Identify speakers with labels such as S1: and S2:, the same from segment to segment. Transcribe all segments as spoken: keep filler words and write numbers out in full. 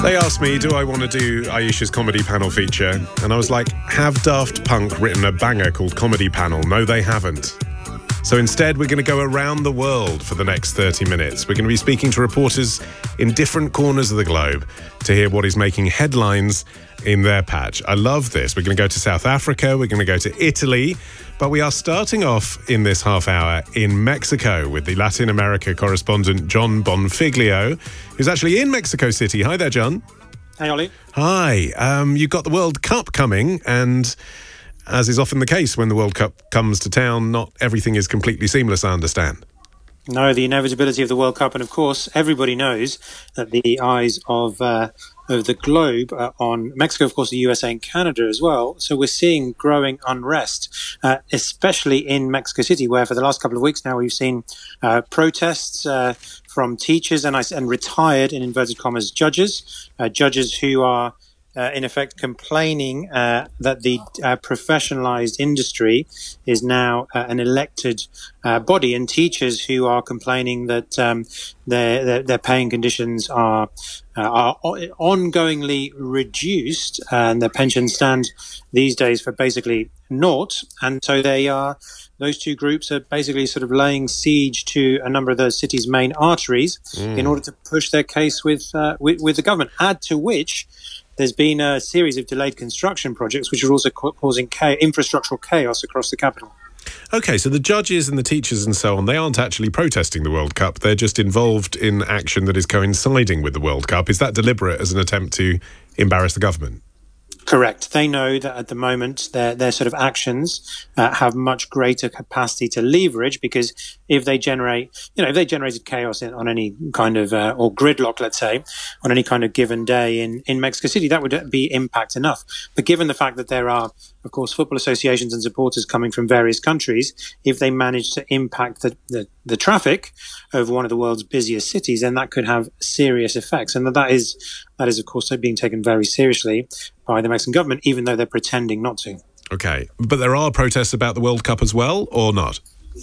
S1: They asked me, do I want to do Aisha's comedy panel feature? And I was like, have Daft Punk written a banger called Comedy Panel? No, they haven't. So instead, we're going to go around the world for the next thirty minutes. We're going to be speaking to reporters in different corners of the globe to hear what is making headlines in their patch. I love this. We're going to go to South Africa. We're going to go to Italy. But we are starting off in this half hour in Mexico with the Latin America correspondent John Bonfiglio, who's actually in Mexico City. Hi there, John.
S2: Hey, Ollie.
S1: Hi. Um, you've got the World Cup coming, and as is often the case when the World Cup comes to town, not everything is completely seamless, I understand.
S2: No, the inevitability of the World Cup. And of course, everybody knows that the eyes of uh, of the globe are on Mexico, of course, the U S A and Canada as well. So we're seeing growing unrest, uh, especially in Mexico City, where for the last couple of weeks now we've seen uh, protests uh, from teachers and, and retired, in inverted commas, judges, uh, judges who are Uh, in effect, complaining uh, that the uh, professionalized industry is now uh, an elected uh, body, and teachers who are complaining that um, their, their their paying conditions are uh, are ongoingly reduced, and their pensions stand these days for basically naught, and so they are. Those two groups are basically sort of laying siege to a number of the city's main arteries mm. in order to push their case with, uh, with with the government. Add to which, there's been a series of delayed construction projects, which are also ca- causing cha- infrastructural chaos across the capital.
S1: OK, so the judges and the teachers and so on, they aren't actually protesting the World Cup. They're just involved in action that is coinciding with the World Cup. Is that deliberate as an attempt to embarrass the government?
S2: Correct. They know that at the moment their their sort of actions uh, have much greater capacity to leverage, because if they generate, you know, if they generated chaos in, on any kind of, uh, or gridlock, let's say, on any kind of given day in, in Mexico City, that would be impact enough. But given the fact that there are, of course, football associations and supporters coming from various countries, if they manage to impact the, the, the traffic over one of the world's busiest cities, then that could have serious effects. And that is, that is, of course, being taken very seriously by the Mexican government, even though they're pretending not to.
S1: OK, but there are protests about the World Cup as well, or not?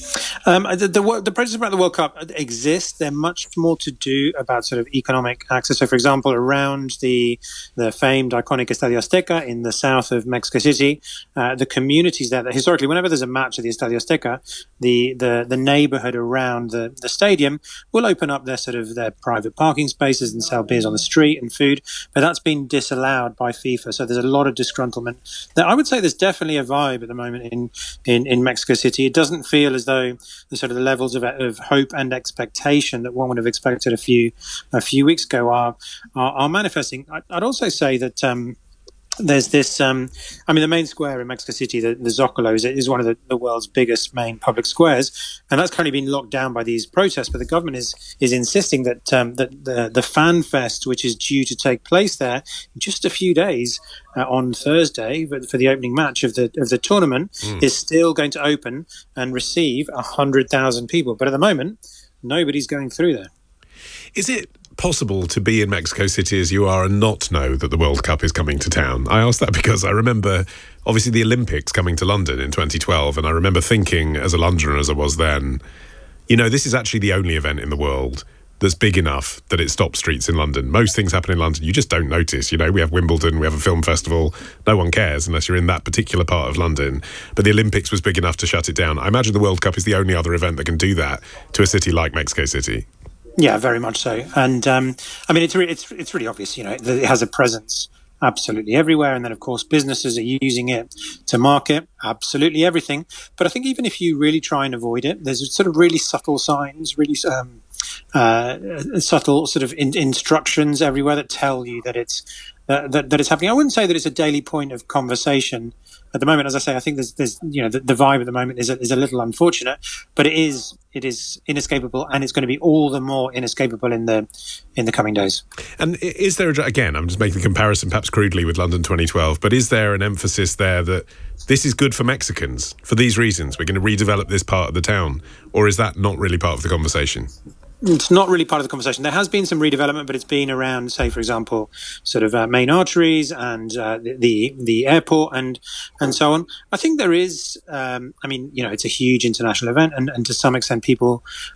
S2: Um, the, the, the protests about the World Cup exist. They're much more to do about sort of economic access. So, for example, around the the famed, iconic Estadio Azteca in the south of Mexico City, uh, the communities there, that historically, whenever there's a match at the Estadio Azteca, the, the, the neighborhood around the, the stadium will open up their sort of their private parking spaces and sell beers on the street and food. But that's been disallowed by FIFA. So there's a lot of disgruntlement. Now, I would say there's definitely a vibe at the moment in, in, in Mexico City. It doesn't feel as though the sort of the levels of, of hope and expectation that one would have expected a few a few weeks ago are are, are manifesting. I, I'd also say that um, there's this. Um, I mean, the main square in Mexico City, the, the Zocalo, is, is one of the, the world's biggest main public squares, and that's currently been locked down by these protests. But the government is is insisting that um, that the, the Fan Fest, which is due to take place there in just a few days, Uh, on Thursday for the opening match of the of the tournament, mm. is still going to open and receive one hundred thousand people. But at the moment, nobody's going through there.
S1: Is it possible to be in Mexico City as you are and not know that the World Cup is coming to town? I ask that because I remember, obviously, the Olympics coming to London in twenty twelve, and I remember thinking, as a Londoner as I was then, you know, this is actually the only event in the world that's big enough that it stops streets in London. Most things happen in London, you just don't notice. You know, we have Wimbledon, we have a film festival. No one cares unless you're in that particular part of London. But the Olympics was big enough to shut it down. I imagine the World Cup is the only other event that can do that to a city like Mexico City.
S2: Yeah, very much so. And um, I mean, it's re- it's it's really obvious. You know, that it has a presence absolutely everywhere, and then of course businesses are using it to market absolutely everything. But I think even if you really try and avoid it, there's sort of really subtle signs, really um, uh, subtle sort of in- instructions everywhere that tell you that it's uh, that, that it's happening. I wouldn't say that it's a daily point of conversation at the moment. As I say, I think there's, there's you know, the, the vibe at the moment is a, is a little unfortunate, but it is it is inescapable, and it's going to be all the more inescapable in the in the coming days.
S1: And is there, again, I'm just making the comparison perhaps crudely with London twenty twelve, but is there an emphasis there that this is good for Mexicans for these reasons? We're going to redevelop this part of the town, or is that not really part of the conversation?
S2: It's not really part of the conversation. There has been some redevelopment, but it's been around, say, for example, sort of uh, main arteries and uh, the, the the airport and and so on. I think there is. Um, I mean, you know, it's a huge international event, and, and to some extent, people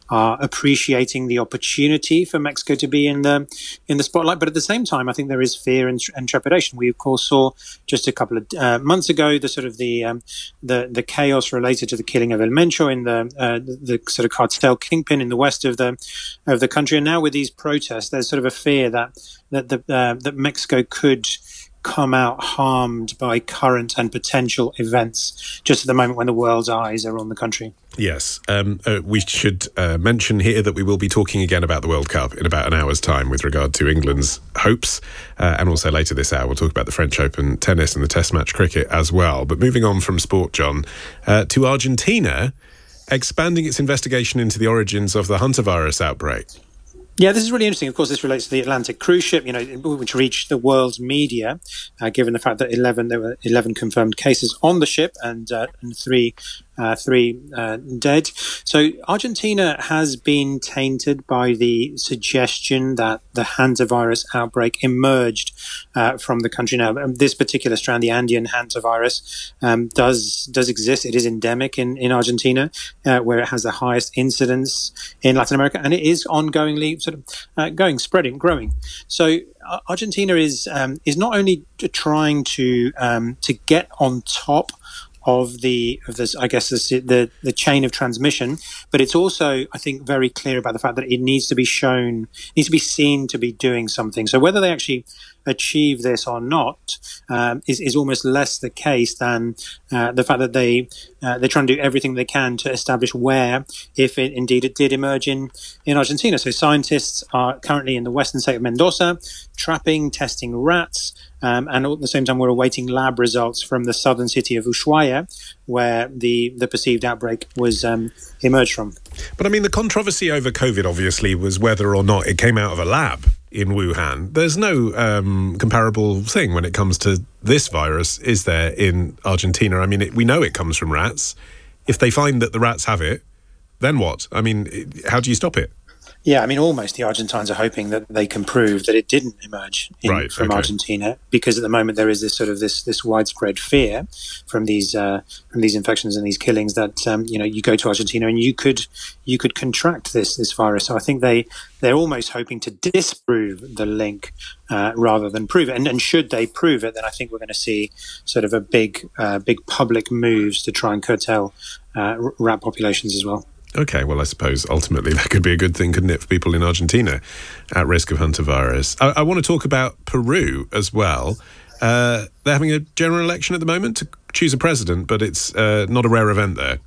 S2: are appreciating the opportunity for Mexico to be in the in the spotlight. But at the same time, I think there is fear and, and trepidation. We, of course, saw just a couple of uh, months ago the sort of the um, the the chaos related to the killing of El Mencho in the, uh, the the sort of cartel kingpin in the west of the of the country. And now with these protests, there's sort of a fear that that the, uh, that Mexico could come out harmed by current and potential events just at the moment when the world's eyes are on the country.
S1: Yes. Um, uh, we should uh, mention here that we will be talking again about the World Cup in about an hour's time with regard to England's hopes. Uh, and also later this hour, we'll talk about the French Open tennis and the Test match cricket as well. But moving on from sport, John, uh, to Argentina, expanding its investigation into the origins of the hantavirus outbreak.
S2: Yeah, this is really interesting. Of course, this relates to the Atlantic cruise ship, you know, which reached the world's media, uh, given the fact that eleven there were eleven confirmed cases on the ship and, uh, and three uh, three uh, dead. So Argentina has been tainted by the suggestion that the hantavirus outbreak emerged uh, from the country. Now, this particular strand, the Andean hantavirus, um, does does exist. It is endemic in in Argentina, uh, where it has the highest incidence in Latin America, and it is ongoingly sort of uh, going, spreading, growing. So uh, Argentina is um, is not only trying to um, to get on top of the of this, I guess, this, the the chain of transmission, but it's also, I think, very clear about the fact that it needs to be shown, needs to be seen to be doing something. So whether they actually achieve this or not um, is is almost less the case than uh, the fact that they uh, they're trying to do everything they can to establish where, if it, indeed it did emerge in in Argentina. So scientists are currently in the western state of Mendoza, trapping, testing rats. Um, and at the same time, we're awaiting lab results from the southern city of Ushuaia, where the, the perceived outbreak was um, emerged from.
S1: But I mean, the controversy over COVID obviously was whether or not it came out of a lab in Wuhan. There's no um, comparable thing when it comes to this virus, is there, in Argentina? I mean, it, we know it comes from rats. If they find that the rats have it, then what? I mean, it, how do you stop it?
S2: Yeah, I mean, almost the Argentines are hoping that they can prove that it didn't emerge in,
S1: right,
S2: from
S1: okay.
S2: Argentina, because at the moment there is this sort of this this widespread fear from these uh, from these infections and these killings that um, you know, you go to Argentina and you could you could contract this this virus. So I think they they're almost hoping to disprove the link uh, rather than prove it. And, and should they prove it, then I think we're going to see sort of a big uh, big public moves to try and curtail uh, rat populations as well.
S1: Okay, well, I suppose ultimately that could be a good thing, couldn't it, for people in Argentina at risk of hantavirus. I, I want to talk about Peru as well. Uh, they're having a general election at the moment to choose a president, but it's uh, not a rare event there.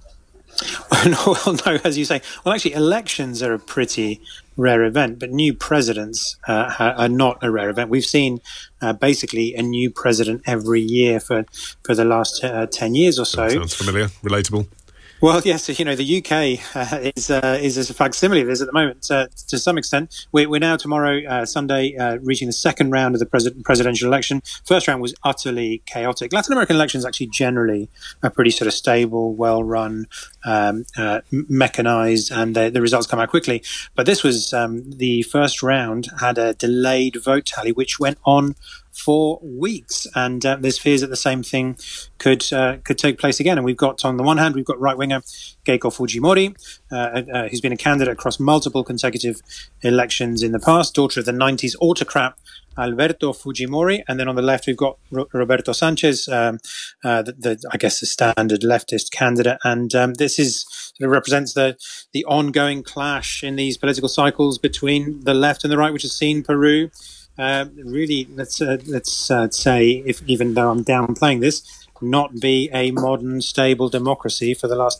S2: no, well, no, as you say. Well, actually, elections are a pretty rare event, but new presidents uh, are not a rare event. We've seen uh, basically a new president every year for, for the last uh, ten years or so.
S1: That sounds familiar, relatable.
S2: Well, yes, you know, the U K uh, is uh, is a facsimile of this at the moment uh, to some extent. We're, we're now tomorrow, uh, Sunday, uh, reaching the second round of the pres- presidential election. First round was utterly chaotic. Latin American elections actually generally are pretty sort of stable, well-run, um, uh, mechanized, and the, the results come out quickly. But this was um, the first round had a delayed vote tally, which went on for weeks, and uh, there's fears that the same thing could uh, could take place again. And we've got, on the one hand, we've got right winger Keiko Fujimori, uh, uh, who's been a candidate across multiple consecutive elections in the past, daughter of the nineties autocrat Alberto Fujimori, and then on the left we've got Ro- Roberto Sanchez, um, uh, the, the I guess the standard leftist candidate, and um, this is sort of represents the the ongoing clash in these political cycles between the left and the right, which has seen Peru. Uh, really, let's uh, let's uh, say, if even though I'm downplaying this, not be a modern, stable democracy for the last